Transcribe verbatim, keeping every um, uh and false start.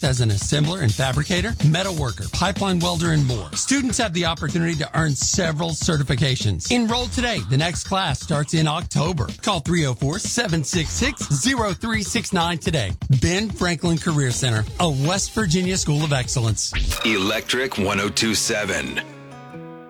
courses as an assembler and fabricator, metal worker, pipeline welder, and more. Students have the opportunity to earn several certifications. Enroll today. The next class starts in October. Call three oh four, seven six six, oh three six nine today. Ben Franklin Career Center, a West Virginia School of Excellence. Electric one oh two seven.